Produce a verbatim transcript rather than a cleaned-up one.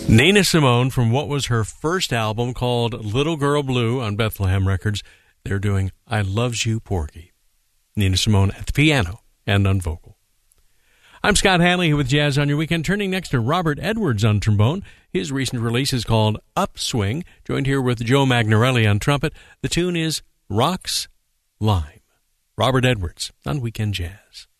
Nina Simone from what was her first album called Little Girl Blue on Bethlehem Records. They're doing I Loves You, Porgy. Nina Simone at the piano and on vocal. I'm Scott Hanley here with Jazz on Your Weekend, turning next to Robert Edwards on trombone. His recent release is called Upswing, joined here with Joe Magnarelli on trumpet. The tune is Rocks Lime. Robert Edwards on Weekend Jazz.